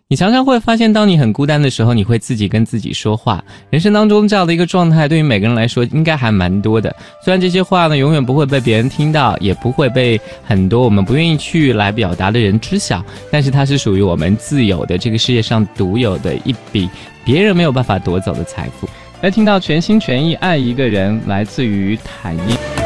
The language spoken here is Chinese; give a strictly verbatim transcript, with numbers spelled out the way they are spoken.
你常常会发现，当你很孤单的时候，你会自己跟自己说话。人生当中这样的一个状态，对于每个人来说应该还蛮多的。虽然这些话呢，永远不会被别人听到，也不会被很多我们不愿意去来表达的人知晓，但是它是属于我们自有的，这个世界上独有的一笔别人没有办法夺走的财富。来听到全心全意爱一个人，来自于坦因。